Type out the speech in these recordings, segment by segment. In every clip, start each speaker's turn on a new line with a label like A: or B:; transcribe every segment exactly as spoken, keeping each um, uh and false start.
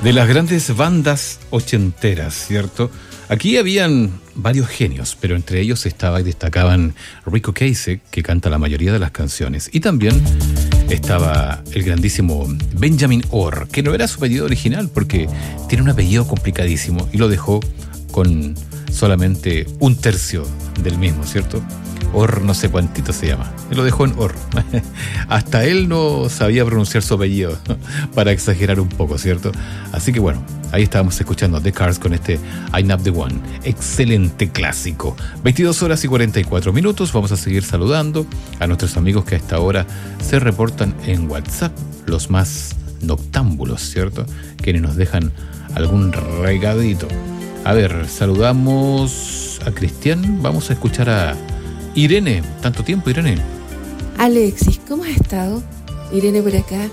A: De las grandes bandas ochenteras, ¿cierto? Aquí habían varios genios, pero entre ellos estaba y destacaban Rico Ocasek, que canta la mayoría de las canciones, y también estaba el grandísimo Benjamin Orr, que no era su apellido original porque tiene un apellido complicadísimo y lo dejó con solamente un tercio del mismo, ¿cierto? Orr no sé cuántito se llama, y lo dejó en Orr. Hasta él no sabía pronunciar su apellido, para exagerar un poco, ¿cierto? Así que bueno, ahí estábamos escuchando The Cars con este I'm Not The One, excelente clásico. veintidós horas y cuarenta y cuatro minutos, vamos a seguir saludando a nuestros amigos que a esta hora se reportan en WhatsApp, los más noctámbulos, ¿cierto? Quienes nos dejan algún regadito. A ver, saludamos a Cristian, vamos a escuchar a Irene. ¿Tanto tiempo, Irene?
B: Alexis, ¿cómo has estado? Irene por acá,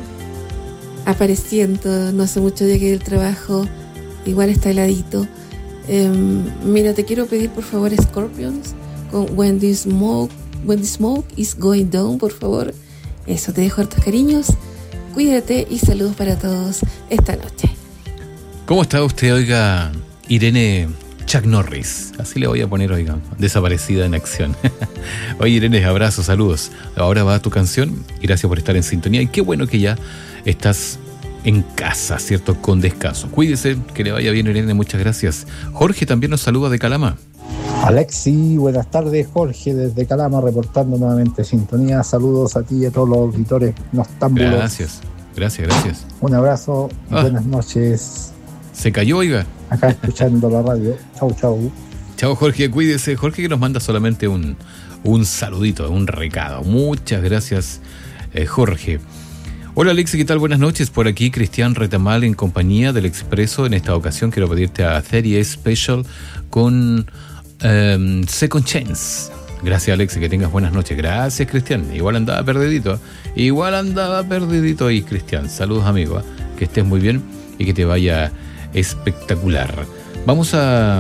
B: apareciendo, no hace mucho llegué del trabajo, igual está heladito. Eh, mira, te quiero pedir por favor Scorpions con When the Smoke, When the Smoke is Going Down, por favor. Eso, te dejo hartos cariños, cuídate y saludos para todos esta noche.
A: ¿Cómo está usted, oiga, Irene Chuck Norris? Así le voy a poner, oiga, desaparecida en acción. Oye, Irene, abrazos, saludos. Ahora va tu canción y gracias por estar en sintonía. Y qué bueno que ya estás en casa, ¿cierto? Con descanso. Cuídese, que le vaya bien, Irene, muchas gracias. Jorge también nos saluda de Calama.
C: Alexi, buenas tardes. Jorge desde Calama reportando nuevamente sintonía. Saludos a ti y a todos los auditores noctámbulos.
A: Gracias, gracias, gracias.
C: Un abrazo,
A: ah,
C: buenas noches.
A: Se cayó, oiga.
C: Acá escuchando la radio. Chau, chau.
A: Chau, Jorge, cuídese. Jorge que nos manda solamente un, un saludito, un recado. Muchas gracias, eh, Jorge. Hola, Alexi, ¿qué tal? Buenas noches. Por aquí, Cristian Retamal en compañía del Expreso. En esta ocasión quiero pedirte a Theory Special con um, Second Chance. Gracias, Alexi, que tengas buenas noches. Gracias, Cristian. Igual andaba perdidito. Igual andaba perdidito ahí, Cristian. Saludos, amigo. Que estés muy bien y que te vaya espectacular. Vamos a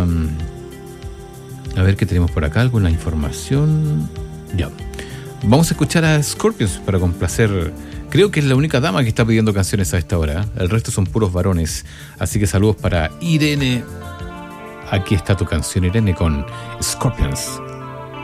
A: a ver qué tenemos por acá, alguna información. Ya. Vamos a escuchar a Scorpions para complacer. Creo que es la única dama que está pidiendo canciones a esta hora. El resto son puros varones. Así que saludos para Irene. Aquí está tu canción, Irene, con Scorpions.